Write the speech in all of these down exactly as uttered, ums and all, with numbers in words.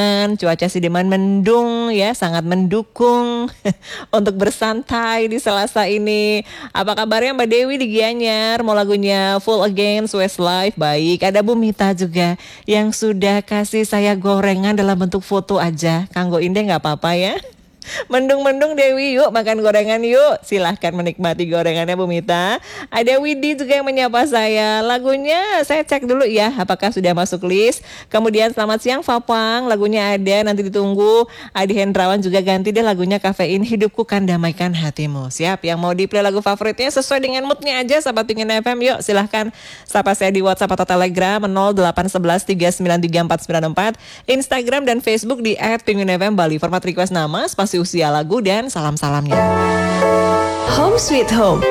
Cuaca Sideman mendung ya, sangat mendukung untuk bersantai di Selasa ini. Apa kabarnya Mbak Dewi di Gianyar? Mau lagunya Full Against Westlife? Baik, ada Bu Mita juga yang sudah kasih saya gorengan dalam bentuk foto aja. Kanggo Inde nggak apa-apa ya. Mendung-mendung Dewi, yuk makan gorengan yuk. Silahkan menikmati gorengannya Bu Mita. Ada Widi juga yang menyapa saya. Lagunya saya cek dulu ya, apakah sudah masuk list. Kemudian selamat siang Fapang, lagunya ada, nanti ditunggu. Adi Hendrawan juga ganti deh lagunya Kafein, Hidupku Kan Damaikan Hatimu. Siap, yang mau di play lagu favoritnya sesuai dengan moodnya aja sahabat Pingin F M. Yuk silahkan sapa saya di WhatsApp atau Telegram nol delapan satu satu tiga sembilan tiga empat sembilan empat, Instagram dan Facebook di et pingin f m bali. Format request nama, spasi usia lagu dan salam-salamnya. Home Sweet Home.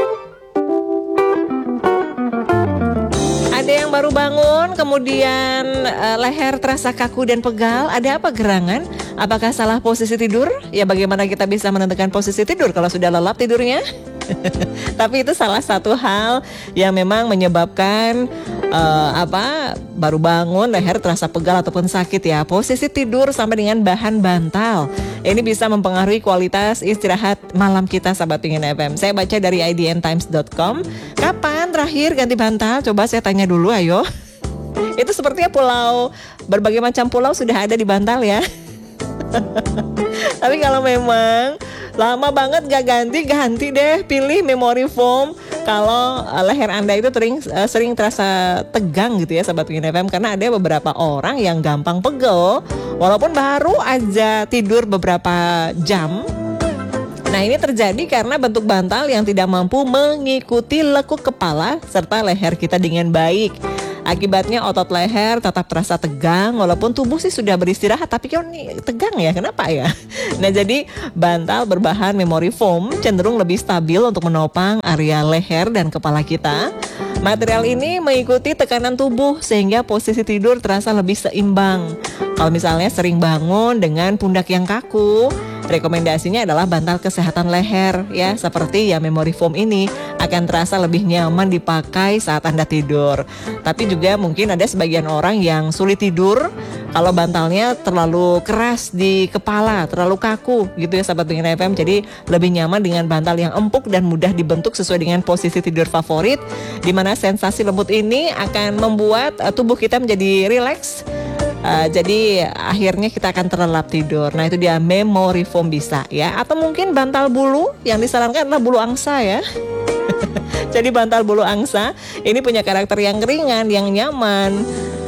Ada yang baru bangun, kemudian uh, leher terasa kaku dan pegal. Ada apa gerangan? Apakah salah posisi tidur? Ya bagaimana kita bisa menentukan posisi tidur kalau sudah lelap tidurnya? Tapi itu salah satu hal yang memang menyebabkan uh, apa baru bangun leher terasa pegal ataupun sakit ya. Posisi tidur sama dengan bahan bantal. Ini bisa mempengaruhi kualitas istirahat malam kita sahabat Pingin F M. Saya baca dari i d n times dot com. Kapan terakhir ganti bantal? Coba saya tanya dulu ayo. Itu sepertinya pulau, berbagai macam pulau sudah ada di bantal ya. Tapi kalau memang lama banget gak ganti, ganti deh, pilih memory foam. Kalau uh, leher Anda itu sering, uh, sering terasa tegang gitu ya sahabat Pingin F M. Karena ada beberapa orang yang gampang pegel walaupun baru aja tidur beberapa jam. Nah ini terjadi karena bentuk bantal yang tidak mampu mengikuti lekuk kepala serta leher kita dengan baik. Akibatnya otot leher tetap terasa tegang walaupun tubuh sih sudah beristirahat, tapi kan nih tegang ya, kenapa ya? Nah jadi bantal berbahan memory foam cenderung lebih stabil untuk menopang area leher dan kepala kita. Material ini mengikuti tekanan tubuh sehingga posisi tidur terasa lebih seimbang. Kalau misalnya sering bangun dengan pundak yang kaku, rekomendasinya adalah bantal kesehatan leher ya, seperti ya memory foam ini akan terasa lebih nyaman dipakai saat Anda tidur. Tapi juga mungkin ada sebagian orang yang sulit tidur kalau bantalnya terlalu keras di kepala, terlalu kaku gitu ya sahabat Pingin F M. Jadi lebih nyaman dengan bantal yang empuk dan mudah dibentuk sesuai dengan posisi tidur favorit, di mana sensasi lembut ini akan membuat uh, tubuh kita menjadi rileks. Uh, jadi akhirnya kita akan terlelap tidur. Nah itu dia memory foam bisa ya. Atau mungkin bantal bulu, yang disarankan adalah bulu angsa ya. Jadi bantal bulu angsa ini punya karakter yang ringan, yang nyaman,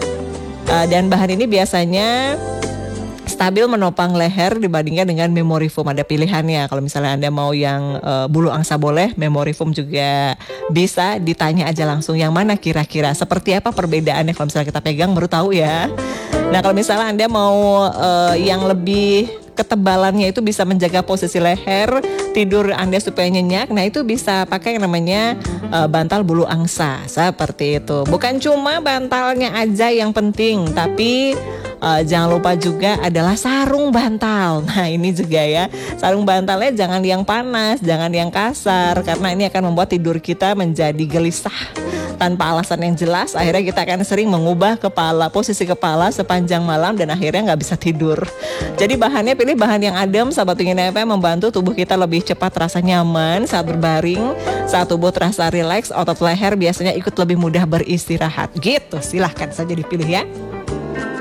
uh, dan bahan ini biasanya stabil menopang leher dibandingkan dengan memory foam. Ada pilihannya. Kalau misalnya Anda mau yang uh, bulu angsa boleh, memory foam juga bisa. Ditanya aja langsung yang mana kira-kira, seperti apa perbedaannya. Kalau misalnya kita pegang baru tahu ya. Nah kalau misalnya Anda mau uh, yang lebih ketebalannya itu bisa menjaga posisi leher tidur Anda supaya nyenyak, nah itu bisa pakai yang namanya uh, bantal bulu angsa seperti itu. Bukan cuma bantalnya aja yang penting, tapi uh, jangan lupa juga adalah sarung bantal. Nah ini juga ya, sarung bantalnya jangan yang panas, jangan yang kasar, karena ini akan membuat tidur kita menjadi gelisah tanpa alasan yang jelas. Akhirnya kita akan sering mengubah kepala, posisi kepala sepanjang malam dan akhirnya nggak bisa tidur. Jadi bahannya pilih bahan yang adem sahabat Pingin F M, membantu tubuh kita lebih cepat terasa nyaman saat berbaring. Saat tubuh terasa rileks, otot leher biasanya ikut lebih mudah beristirahat gitu. Silahkan saja dipilih ya.